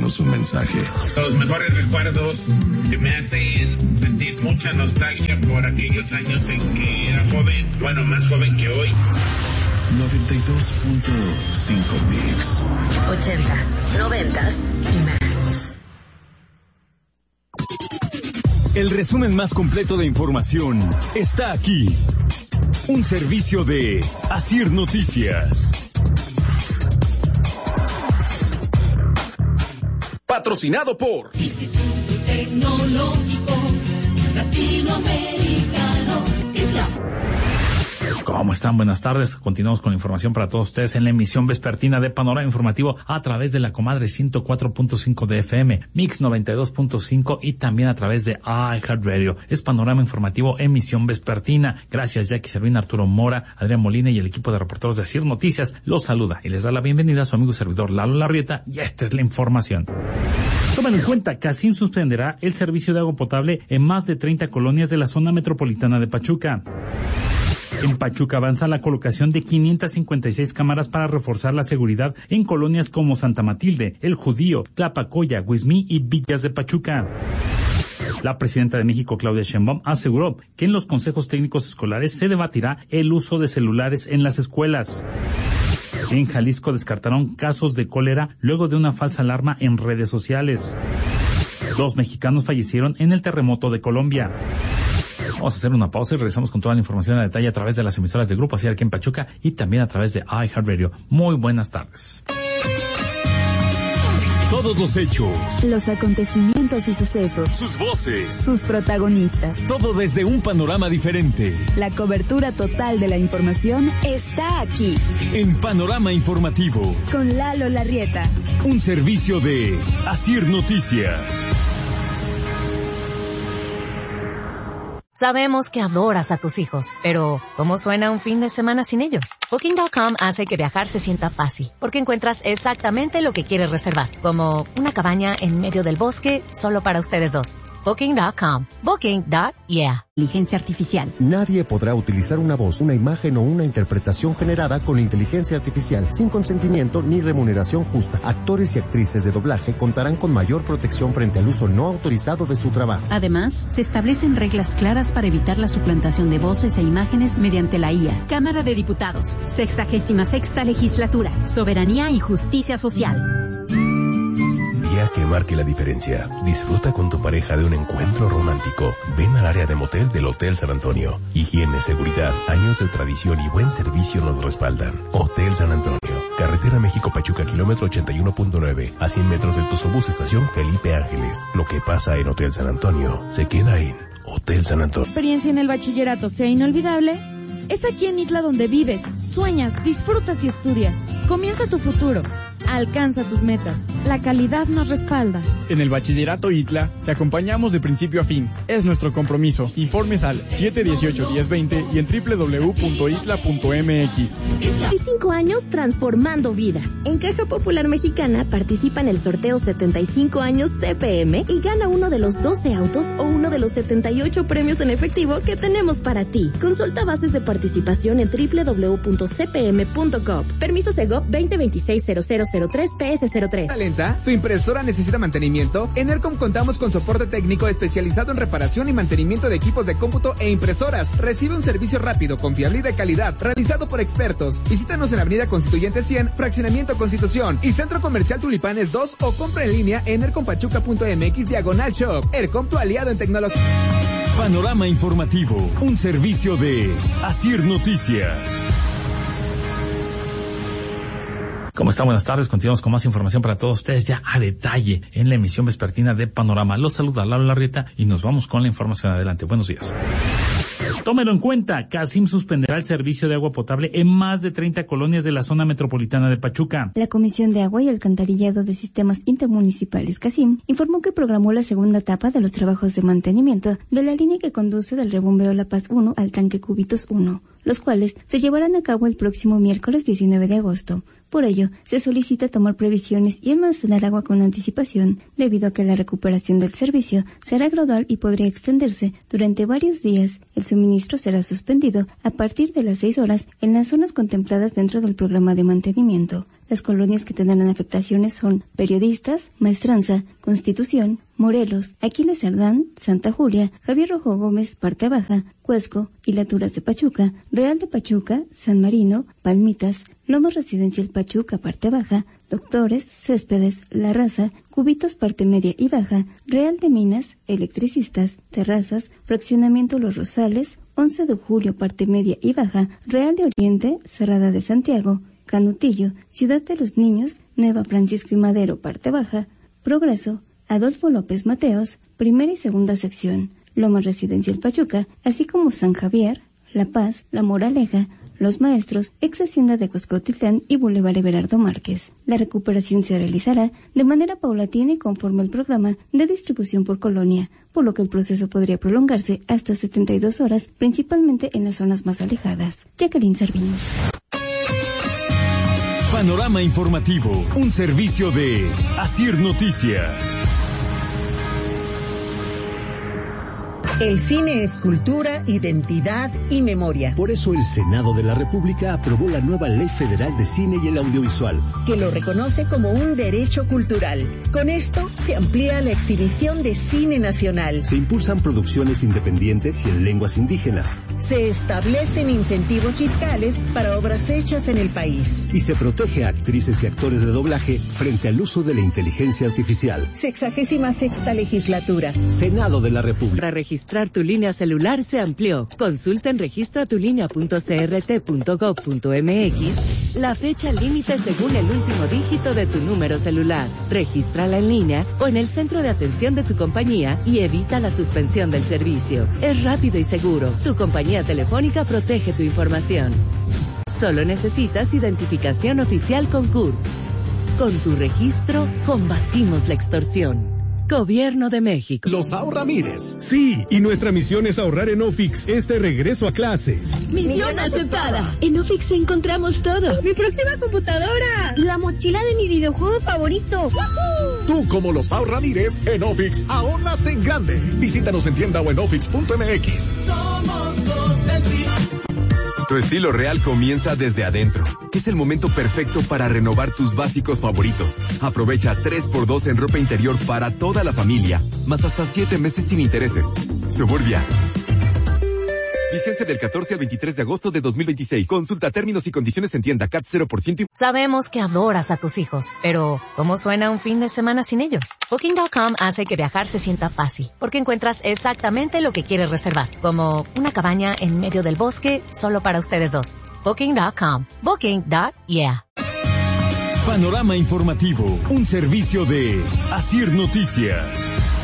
Déjanos un mensaje. Los mejores recuerdos que me hacen sentir mucha nostalgia por aquellos años en que era joven, bueno, más joven que hoy. 92.5 Mix. 80s, 90s y más. El resumen más completo de información está aquí. Un servicio de Asir Noticias. Patrocinado por Instituto Tecnológico Latinoamericano. ¿Cómo están? Buenas tardes. Continuamos con la información para todos ustedes en la emisión vespertina de Panorama Informativo a través de la comadre 104.5 de FM, Mix 92.5 y también a través de iHeartRadio. Es Panorama Informativo, emisión vespertina. Gracias, Jackie Servín, Arturo Mora, Adrián Molina y el equipo de reporteros de Asir Noticias. Los saluda y les da la bienvenida a su amigo y servidor Lalo Larrieta y esta es la información. Tomen en cuenta, CACIM suspenderá el servicio de agua potable en más de 30 colonias de la zona metropolitana de Pachuca. En Pachuca avanza la colocación de 556 cámaras para reforzar la seguridad en colonias como Santa Matilde, El Judío, Tlapacoya, Huizmí y Villas de Pachuca. La presidenta de México, Claudia Sheinbaum, aseguró que en los consejos técnicos escolares se debatirá el uso de celulares en las escuelas. En Jalisco descartaron casos de cólera luego de una falsa alarma en redes sociales. 2 mexicanos fallecieron en el terremoto de Colombia. Vamos a hacer una pausa y regresamos con toda la información a detalle a través de las emisoras de Grupo Asir aquí en Pachuca y también a través de iHeartRadio. Muy buenas tardes. Todos los hechos, los acontecimientos y sucesos, sus voces, sus protagonistas, todo desde un panorama diferente. La cobertura total de la información está aquí. En Panorama Informativo, con Lalo Larrieta. Un servicio de Asir Noticias. Sabemos que adoras a tus hijos, pero ¿cómo suena un fin de semana sin ellos? Booking.com hace que viajar se sienta fácil, porque encuentras exactamente lo que quieres reservar, como una cabaña en medio del bosque solo para ustedes dos. Booking.com. Booking.yeah. Inteligencia artificial. Nadie podrá utilizar una voz, una imagen o una interpretación generada con inteligencia artificial sin consentimiento ni remuneración justa. Actores y actrices de doblaje contarán con mayor protección frente al uso no autorizado de su trabajo. Además, se establecen reglas claras para evitar la suplantación de voces e imágenes mediante la IA. Cámara de Diputados, 66ª Legislatura, Soberanía y Justicia Social. Día que marque la diferencia. Disfruta con tu pareja de un encuentro romántico. Ven al área de motel del Hotel San Antonio. Higiene, seguridad, años de tradición y buen servicio nos respaldan. Hotel San Antonio. Carretera México-Pachuca, kilómetro 81.9. A 100 metros del Tuzobús, estación Felipe Ángeles. Lo que pasa en Hotel San Antonio se queda en Hotel San Antonio. Experiencia en el bachillerato sea inolvidable. Es aquí en Itla donde vives, sueñas, disfrutas y estudias. Comienza tu futuro. Alcanza tus metas. La calidad nos respalda. En el Bachillerato Itla te acompañamos de principio a fin. Es nuestro compromiso. Informes al 718-1020 y en www.itla.mx. 25 años transformando vidas. En Caja Popular Mexicana participa en el sorteo 75 años CPM y gana uno de los 12 autos o uno de los 78 premios en efectivo que tenemos para ti. Consulta bases de participación en www.cpm.gov. Permiso Segov 2026-0003 PS03. ¿Lenta? ¿Tu impresora necesita mantenimiento? En ERCOM contamos con soporte técnico especializado en reparación y mantenimiento de equipos de cómputo e impresoras. Recibe un servicio rápido, confiable y de calidad, realizado por expertos. Visítanos en Avenida Constituyente 100, Fraccionamiento Constitución y Centro Comercial Tulipanes 2 o compra en línea en ercompachuca.mx/shop. ERCOM, tu aliado en tecnología. Panorama Informativo, un servicio de Asir Noticias. ¿Cómo están? Buenas tardes. Continuamos con más información para todos ustedes ya a detalle en la emisión vespertina de Panorama. Los saluda Lalo Larrieta y nos vamos con la información. Adelante. Buenos días. Tómelo en cuenta. CACIM suspenderá el servicio de agua potable en más de 30 colonias de la zona metropolitana de Pachuca. La Comisión de Agua y Alcantarillado de Sistemas Intermunicipales CACIM informó que programó la segunda etapa de los trabajos de mantenimiento de la línea que conduce del rebombeo La Paz 1 al tanque Cubitos 1. los cuales se llevarán a cabo el próximo miércoles 19 de agosto. Por ello, se solicita tomar previsiones y almacenar agua con anticipación, debido a que la recuperación del servicio será gradual y podría extenderse durante varios días. El suministro será suspendido a partir de las 6 horas en las zonas contempladas dentro del programa de mantenimiento. Las colonias que tendrán afectaciones son Periodistas, Maestranza, Constitución, Morelos, Aquiles Cerdán, Santa Julia, Javier Rojo Gómez, Parte Baja, Cuesco, Hilaturas de Pachuca, Real de Pachuca, San Marino, Palmitas, Lomas Residencial Pachuca, Parte Baja, Doctores, Céspedes, La Raza, Cubitos, Parte Media y Baja, Real de Minas, Electricistas, Terrazas, Fraccionamiento Los Rosales, 11 de Julio, Parte Media y Baja, Real de Oriente, Cerrada de Santiago, Canutillo, Ciudad de los Niños, Nueva Francisco y Madero, Parte Baja, Progreso, Adolfo López Mateos, Primera y Segunda Sección, Lomas Residencial Pachuca, así como San Javier, La Paz, La Moraleja, Los Maestros, ex Hacienda de Coscotitlán y Boulevard Everardo Márquez. La recuperación se realizará de manera paulatina y conforme al programa de distribución por colonia, por lo que el proceso podría prolongarse hasta 72 horas, principalmente en las zonas más alejadas. Jacqueline Servino. Panorama informativo, un servicio de Asir Noticias. El cine es cultura, identidad y memoria. Por eso el Senado de la República aprobó la nueva Ley Federal de Cine y el Audiovisual, que lo reconoce como un derecho cultural. Con esto se amplía la exhibición de cine nacional. Se impulsan producciones independientes y en lenguas indígenas. Se establecen incentivos fiscales para obras hechas en el país. Y se protege a actrices y actores de doblaje frente al uso de la inteligencia artificial. 66ª legislatura. Senado de la República. Para registrar tu línea celular se amplió. Consulta en registratulinea.crt.gov.mx la fecha límite según el último dígito de tu número celular. Regístrala en línea o en el centro de atención de tu compañía y evita la suspensión del servicio. Es rápido y seguro. Tu compañía telefónica protege tu información. Solo necesitas identificación oficial con CURP. Con tu registro, combatimos la extorsión. Gobierno de México. Los Ramírez. Sí, y nuestra misión es ahorrar en Ofix este regreso a clases. Misión aceptada. En Ofix encontramos todo. Mi próxima computadora. La mochila de mi videojuego favorito. ¡Woohoo! Tú, como los Ramírez, en Ofix ahorras en grande. Visítanos en tienda o en ofix.mx. Somos dos del team. Tu estilo real comienza desde adentro. Es el momento perfecto para renovar tus básicos favoritos. Aprovecha 3x2 en ropa interior para toda la familia, más hasta 7 meses sin intereses. Suburbia. Vigencia del 14 al 23 de agosto de 2026. Consulta términos y condiciones en tienda. CAT 0%. Sabemos que adoras a tus hijos, pero ¿cómo suena un fin de semana sin ellos? Booking.com hace que viajar se sienta fácil, porque encuentras exactamente lo que quieres reservar, como una cabaña en medio del bosque solo para ustedes dos. Booking.com. Booking.yeah. Panorama informativo, un servicio de Asir Noticias.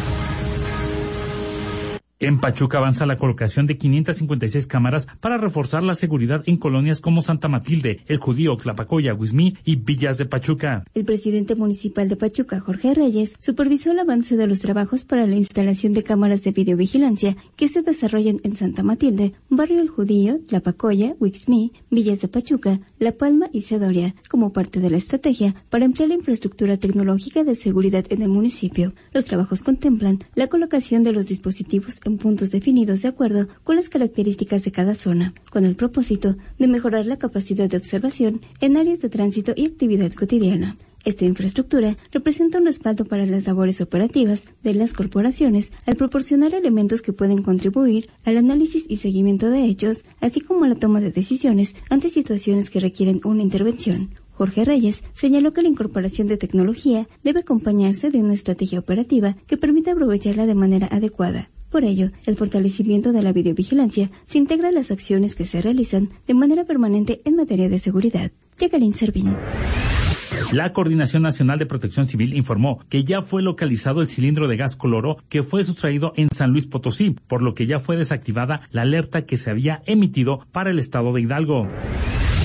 En Pachuca avanza la colocación de 556 cámaras para reforzar la seguridad en colonias como Santa Matilde, El Judío, Tlapacoya, Huizmí y Villas de Pachuca. El presidente municipal de Pachuca, Jorge Reyes, supervisó el avance de los trabajos para la instalación de cámaras de videovigilancia que se desarrollan en Santa Matilde, Barrio El Judío, Tlapacoya, Huizmí, Villas de Pachuca, La Palma y Cedoria, como parte de la estrategia para ampliar la infraestructura tecnológica de seguridad en el municipio. Los trabajos contemplan la colocación de los dispositivos en puntos definidos de acuerdo con las características de cada zona, con el propósito de mejorar la capacidad de observación en áreas de tránsito y actividad cotidiana. Esta infraestructura representa un respaldo para las labores operativas de las corporaciones al proporcionar elementos que pueden contribuir al análisis y seguimiento de hechos, así como a la toma de decisiones ante situaciones que requieren una intervención. Jorge Reyes señaló que la incorporación de tecnología debe acompañarse de una estrategia operativa que permita aprovecharla de manera adecuada. Por ello, el fortalecimiento de la videovigilancia se integra a las acciones que se realizan de manera permanente en materia de seguridad. Jacqueline Servino. La Coordinación Nacional de Protección Civil informó que ya fue localizado el cilindro de gas Coloro que fue sustraído en San Luis Potosí, por lo que ya fue desactivada la alerta que se había emitido para el estado de Hidalgo.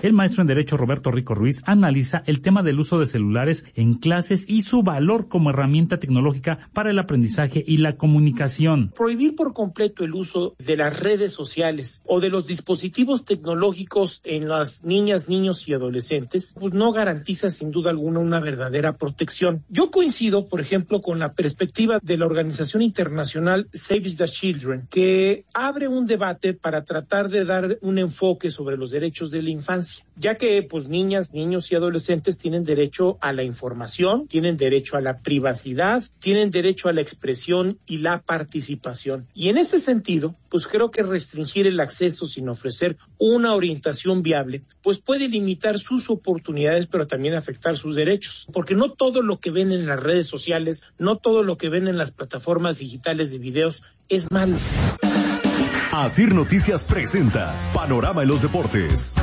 El maestro en Derecho Roberto Rico Ruiz analiza el tema del uso de celulares en clases y su valor como herramienta tecnológica para el aprendizaje y la comunicación. Prohibir por completo el uso de las redes sociales o de los dispositivos tecnológicos en las niñas, niños y adolescentes, pues no garantiza sin duda alguna una verdadera protección. Yo coincido, por ejemplo, con la perspectiva de la organización internacional Save the Children, que abre un debate para tratar de dar un enfoque sobre los derechos de la infancia, ya que pues niñas, niños y adolescentes tienen derecho a la información, tienen derecho a la privacidad, tienen derecho a la expresión y la participación. Y en ese sentido, pues creo que restringir el acceso sin ofrecer una orientación viable, pues puede limitar sus oportunidades, pero también afectar sus derechos, porque no todo lo que ven en las redes sociales, no todo lo que ven en las plataformas digitales de videos es malo. Asir Noticias presenta Panorama en los Deportes.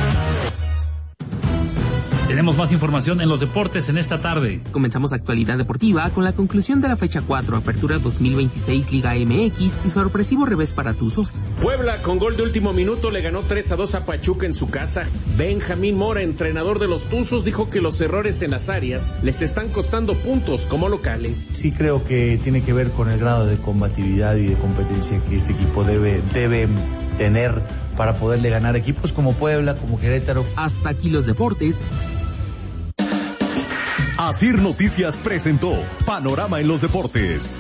Tenemos más información en los deportes en esta tarde. Comenzamos actualidad deportiva con la conclusión de la fecha 4, Apertura 2026 Liga MX y sorpresivo revés para Tuzos. Puebla con gol de último minuto le ganó 3-2 a Pachuca en su casa. Benjamín Mora, entrenador de los Tuzos, dijo que los errores en las áreas les están costando puntos como locales. Sí creo que tiene que ver con el grado de combatividad y de competencia que este equipo debe tener para poderle ganar equipos como Puebla, como Querétaro. Hasta aquí los deportes. Asir Noticias presentó Panorama en los Deportes.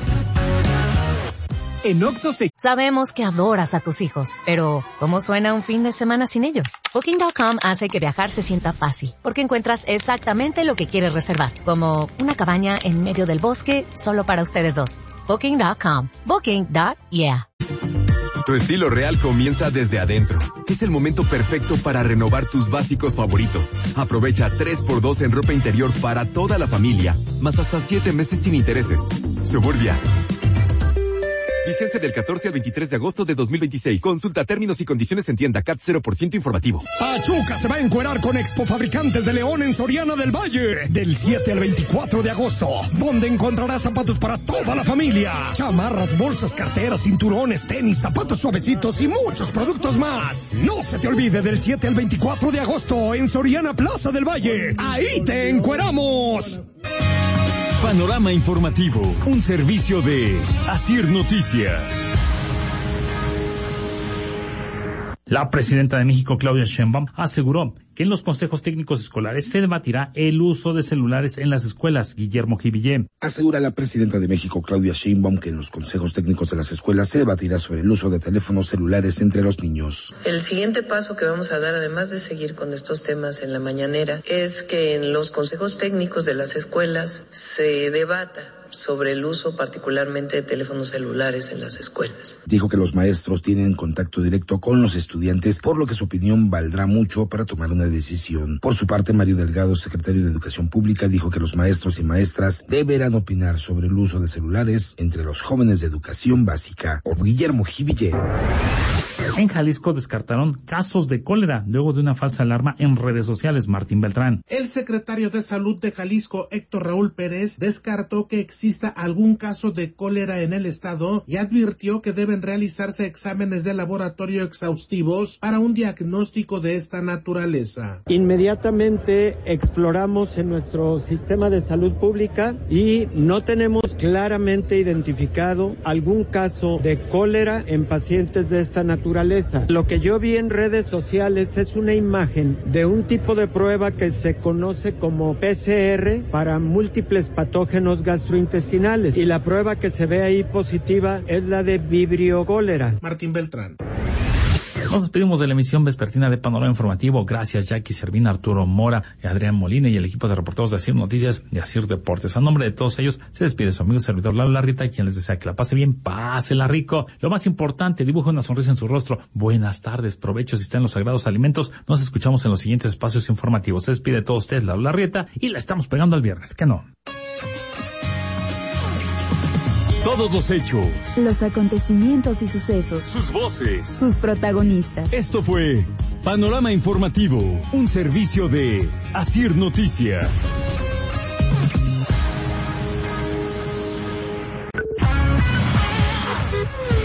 En Oxxo sabemos que adoras a tus hijos, pero ¿cómo suena un fin de semana sin ellos? Booking.com hace que viajar se sienta fácil, porque encuentras exactamente lo que quieres reservar, como una cabaña en medio del bosque solo para ustedes dos. Booking.com. Booking.yeah. Tu estilo real comienza desde adentro. Es el momento perfecto para renovar tus básicos favoritos. Aprovecha 3x2 en ropa interior para toda la familia, más hasta 7 meses sin intereses. Suburbia. Vigencia del 14 al 23 de agosto de 2026. Consulta términos y condiciones en tienda CAT 0% informativo. Pachuca se va a encuerar con Expo Fabricantes de León en Soriana del Valle. Del 7 al 24 de agosto. Donde encontrarás zapatos para toda la familia. Chamarras, bolsas, carteras, cinturones, tenis, zapatos suavecitos y muchos productos más. No se te olvide del 7 al 24 de agosto en Soriana Plaza del Valle. ¡Ahí te encueramos! Panorama informativo, un servicio de Asir Noticias. La presidenta de México, Claudia Sheinbaum, aseguró que en los consejos técnicos escolares se debatirá el uso de celulares en las escuelas. Guillermo Jivillé. Asegura la presidenta de México, Claudia Sheinbaum, que en los consejos técnicos de las escuelas se debatirá sobre el uso de teléfonos celulares entre los niños. El siguiente paso que vamos a dar, además de seguir con estos temas en la mañanera, es que en los consejos técnicos de las escuelas se debata sobre el uso particularmente de teléfonos celulares en las escuelas. Dijo que los maestros tienen contacto directo con los estudiantes, por lo que su opinión valdrá mucho para tomar una decisión. Por su parte, Mario Delgado, secretario de Educación Pública, dijo que los maestros y maestras deberán opinar sobre el uso de celulares entre los jóvenes de educación básica. Por Guillermo Jivillé. En Jalisco descartaron casos de cólera luego de una falsa alarma en redes sociales. Martín Beltrán. El secretario de Salud de Jalisco, Héctor Raúl Pérez, descartó que exista algún caso de cólera en el estado y advirtió que deben realizarse exámenes de laboratorio exhaustivos para un diagnóstico de esta naturaleza. Inmediatamente exploramos en nuestro sistema de salud pública y no tenemos claramente identificado algún caso de cólera en pacientes de esta naturaleza. Lo que yo vi en redes sociales es una imagen de un tipo de prueba que se conoce como PCR para múltiples patógenos gastrointestinales y la prueba que se ve ahí positiva es la de vibrio cólera. Martín Beltrán. Nos despedimos de la emisión vespertina de Panorama Informativo. Gracias, Jackie Servín, Arturo Mora, Adrián Molina y el equipo de reporteros de Asir Noticias y Asir Deportes. A nombre de todos ellos, se despide su amigo servidor Lalo Larrita, quien les desea que la pase bien, pásela rico. Lo más importante, dibuja una sonrisa en su rostro. Buenas tardes, provecho si está en los sagrados alimentos. Nos escuchamos en los siguientes espacios informativos. Se despide de todos ustedes, Lalo Larrita, y la estamos pegando al viernes, ¿qué no? Todos los hechos, los acontecimientos y sucesos, sus voces, sus protagonistas. Esto fue Panorama Informativo, un servicio de Asir Noticias.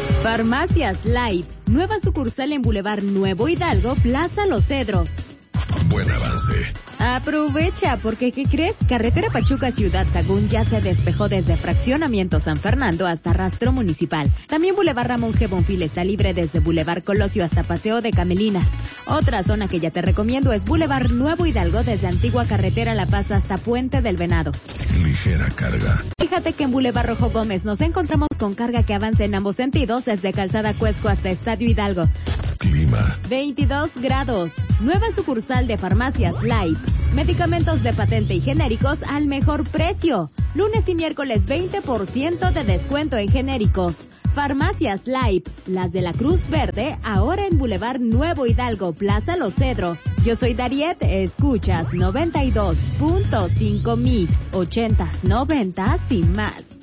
Farmacias Life, nueva sucursal en Boulevard Nuevo Hidalgo, Plaza Los Cedros. gran avance. Aprovecha, porque ¿qué crees? Carretera Pachuca Ciudad Sagún ya se despejó desde Fraccionamiento San Fernando hasta Rastro Municipal. También Boulevard Ramón G. Bonfil está libre desde Boulevard Colosio hasta Paseo de Camelina. Otra zona que ya te recomiendo es Boulevard Nuevo Hidalgo desde Antigua Carretera La Paz hasta Puente del Venado. Ligera carga. Fíjate que en Boulevard Rojo Gómez nos encontramos con carga que avanza en ambos sentidos desde Calzada Cuesco hasta Estadio Hidalgo. Clima. 22 grados. Nueva sucursal de Farmacias Life. Medicamentos de patente y genéricos al mejor precio. Lunes y miércoles 20% de descuento en genéricos. Farmacias Life, las de la Cruz Verde, ahora en Boulevard Nuevo Hidalgo, Plaza Los Cedros. Yo soy Dariet, escuchas 92.5 mil, 80s, 90s y más.